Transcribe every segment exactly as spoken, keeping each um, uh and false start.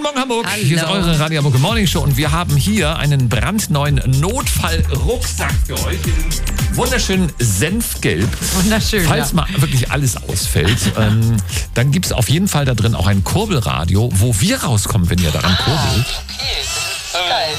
Morgen, Hamburg. Hallo. Hier ist eure Radio Hamburg Morning Show und wir haben hier einen brandneuen Notfallrucksack für euch. Wunderschön senfgelb. Wunderschön, Falls ja. mal wirklich alles ausfällt, ähm, dann gibt es auf jeden Fall da drin auch ein Kurbelradio, wo wir rauskommen, wenn ihr daran kurbelt. Geil.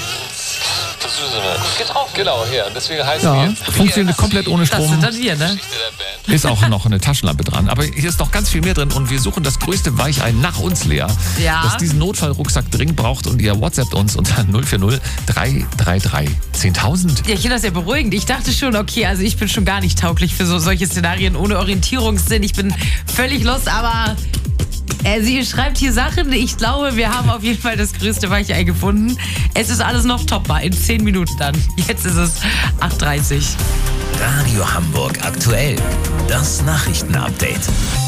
Geht drauf. Genau, hier. Deswegen heißt Ja, wir funktioniert komplett ohne Das Strom. sind dann wir, ne? Ist auch noch eine Taschenlampe dran. Aber hier ist noch ganz viel mehr drin und wir suchen das größte Weichei nach uns leer, Ja. das diesen Notfallrucksack dringend braucht und ihr WhatsAppt uns unter null vier null drei drei drei zehntausend. Ja, ich finde das sehr beruhigend. Ich dachte schon, okay, also ich bin schon gar nicht tauglich für so solche Szenarien ohne Orientierungssinn. Ich bin völlig lost, aber äh, sie schreibt hier Sachen. Ich glaube, wir haben auf jeden Fall das größte Weichei gefunden. Es ist alles noch topper. In zehn Minuten dann. Jetzt ist es acht Uhr dreißig. Radio Hamburg aktuell. Das Nachrichtenupdate.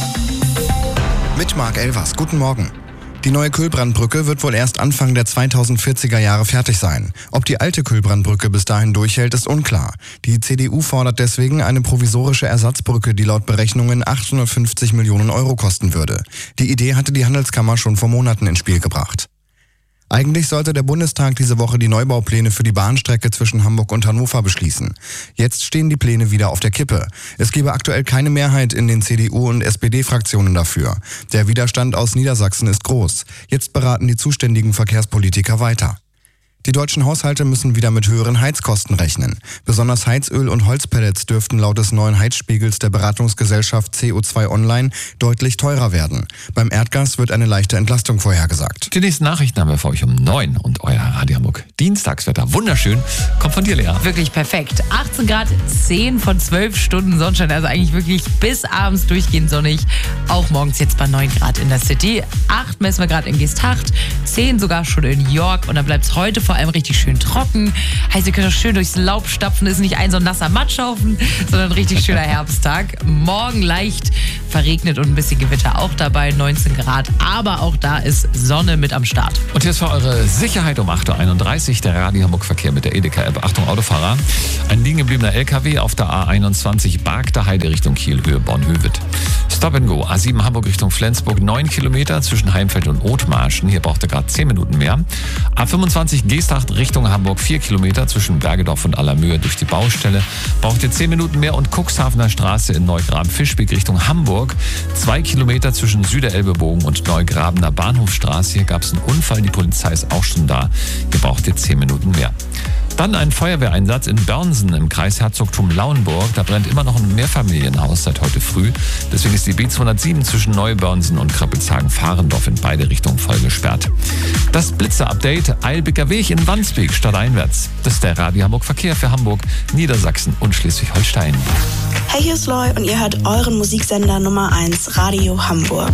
Mit Marc Elvers. Guten Morgen. Die neue Kühlbrandbrücke wird wohl erst Anfang der zweitausendvierziger Jahre fertig sein. Ob die alte Kühlbrandbrücke bis dahin durchhält, ist unklar. Die C D U fordert deswegen eine provisorische Ersatzbrücke, die laut Berechnungen achthundertfünfzig Millionen Euro kosten würde. Die Idee hatte die Handelskammer schon vor Monaten ins Spiel gebracht. Eigentlich sollte der Bundestag diese Woche die Neubaupläne für die Bahnstrecke zwischen Hamburg und Hannover beschließen. Jetzt stehen die Pläne wieder auf der Kippe. Es gebe aktuell keine Mehrheit in den C D U- und S P D-Fraktionen dafür. Der Widerstand aus Niedersachsen ist groß. Jetzt beraten die zuständigen Verkehrspolitiker weiter. Die deutschen Haushalte müssen wieder mit höheren Heizkosten rechnen. Besonders Heizöl und Holzpellets dürften laut des neuen Heizspiegels der Beratungsgesellschaft C O zwei Online deutlich teurer werden. Beim Erdgas wird eine leichte Entlastung vorhergesagt. Die nächsten Nachrichten haben wir für euch um neun und euer Radio Hamburg Dienstagswetter. Wunderschön. Kommt von dir, Lea. Wirklich perfekt. achtzehn Grad, zehn von zwölf Stunden Sonnenschein. Also eigentlich wirklich bis abends durchgehend sonnig. Auch morgens jetzt bei neun Grad in der City. acht messen wir gerade in Geesthacht. zehn sogar schon in York. Und dann bleibt es heute vor allem richtig schön trocken. Heißt, ihr könnt auch schön durchs Laub stapfen. Ist nicht ein so nasser Matschhaufen, sondern ein richtig schöner Herbsttag. Morgen leicht verregnet und ein bisschen Gewitter auch dabei. neunzehn Grad. Aber auch da ist Sonne mit am Start. Und hier ist für eure Sicherheit um acht Uhr einunddreißig der Radio Hamburg Verkehr mit der Edeka-App. Achtung, Autofahrer. Ein liegen gebliebener L K W auf der A einundzwanzig Bargter Heide Richtung Kiel, Höhe Bonn-Hövet. Stop and Go. A sieben Hamburg Richtung Flensburg, neun Kilometer zwischen Heimfeld und Othmarschen. Hier braucht ihr gerade zehn Minuten mehr. A fünfundzwanzig Geesthacht Richtung Hamburg, vier Kilometer zwischen Bergedorf und Allermöhe durch die Baustelle. Braucht ihr zehn Minuten mehr. Und Cuxhavener Straße in Neugraben-Fischbeck Richtung Hamburg. zwei Kilometer zwischen Süderelbebogen und Neugrabener Bahnhofstraße. Hier gab es einen Unfall. Die Polizei ist auch schon da. Hier braucht ihr zehn Minuten mehr. Dann ein Feuerwehreinsatz in Börnsen im Kreis Herzogtum Lauenburg. Da brennt immer noch ein Mehrfamilienhaus seit heute früh. Deswegen ist die B zweihundertsieben zwischen Neubörnsen und Kröppelshagen-Fahrendorf in beide Richtungen voll gesperrt. Das Blitzer-Update: Eilbecker Weg in Wandsbek stadteinwärts. Das ist der Radio Hamburg Verkehr für Hamburg, Niedersachsen und Schleswig-Holstein. Hey, hier ist Loy und ihr hört euren Musiksender Nummer eins, Radio Hamburg.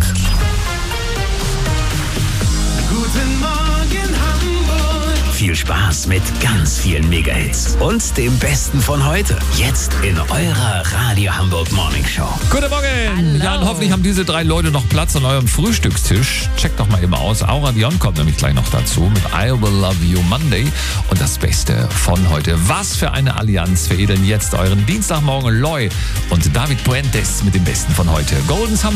Guten Morgen Hamburg. Viel Spaß mit ganz vielen Megahits und dem Besten von heute. Jetzt in eurer Radio Hamburg Morning Show. Guten Morgen! Hallo. Ja, und hoffentlich haben diese drei Leute noch Platz an eurem Frühstückstisch. Checkt doch mal eben aus. Aura Dion kommt nämlich gleich noch dazu mit I Will Love You Monday. Und das Beste von heute. Was für eine Allianz veredeln jetzt euren Dienstagmorgen Loy und David Puentes mit dem Besten von heute. Golden Summer